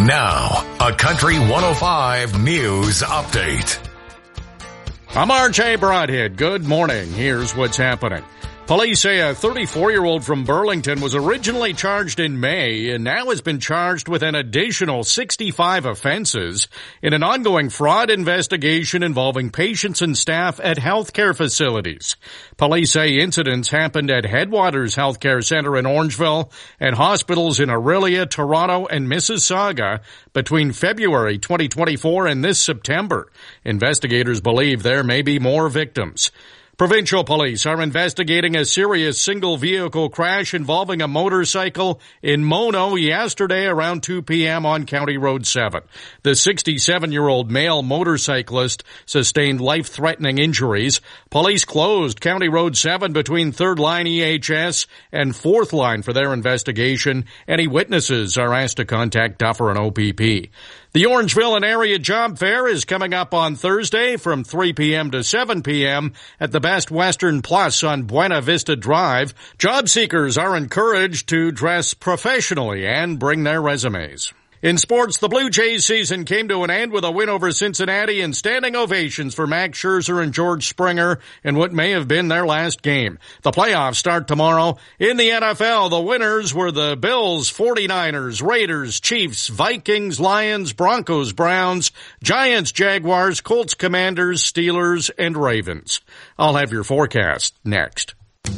Now, a Country 105 News Update. I'm RJ Broadhead. Good morning. Here's what's happening. Police say a 34-year-old from Burlington was originally charged in May and now has been charged with an additional 65 offenses in an ongoing fraud investigation involving patients and staff at healthcare facilities. Police say incidents happened at Headwaters Healthcare Center in Orangeville and hospitals in Orillia, Toronto, and Mississauga between February 2024 and this September. Investigators believe there may be more victims. Provincial police are investigating a serious single-vehicle crash involving a motorcycle in Mono yesterday around 2 p.m. on County Road 7. The 67-year-old male motorcyclist sustained life-threatening injuries. Police closed County Road 7 between 3rd Line EHS and 4th Line for their investigation. Any witnesses are asked to contact Duffer and OPP. The Orangeville and Area Job Fair is coming up on Thursday from 3 p.m. to 7 p.m. at the Best Western Plus on Buena Vista Drive. Job seekers are encouraged to dress professionally and bring their resumes. In sports, the Blue Jays season came to an end with a win over Cincinnati and standing ovations for Max Scherzer and George Springer in what may have been their last game. The playoffs start tomorrow. In the NFL, the winners were the Bills, 49ers, Raiders, Chiefs, Vikings, Lions, Broncos, Browns, Giants, Jaguars, Colts, Commanders, Steelers, and Ravens. I'll have your forecast next.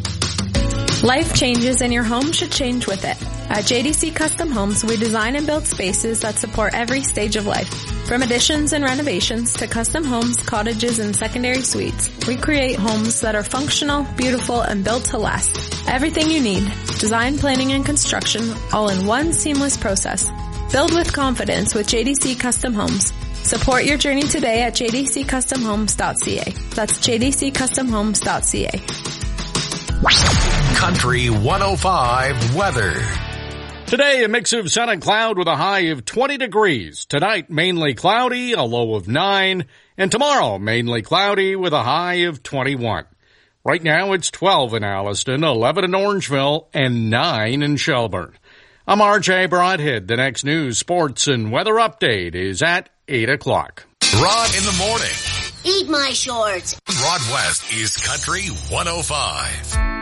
Life changes and your home should change with it. At JDC Custom Homes, we design and build spaces that support every stage of life. From additions and renovations to custom homes, cottages, and secondary suites, we create homes that are functional, beautiful, and built to last. Everything you need, design, planning, and construction, all in one seamless process. Build with confidence with JDC Custom Homes. Support your journey today at jdccustomhomes.ca. That's jdccustomhomes.ca. Country 105 weather. Today, a mix of sun and cloud with a high of 20 degrees. Tonight, mainly cloudy, a low of 9. And tomorrow, mainly cloudy with a high of 21. Right now, it's 12 in Alliston, 11 in Orangeville, and 9 in Shelburne. I'm RJ Broadhead. The next news, sports, and weather update is at 8 o'clock. Rod in the morning. Eat my shorts. Rod West is Country 105.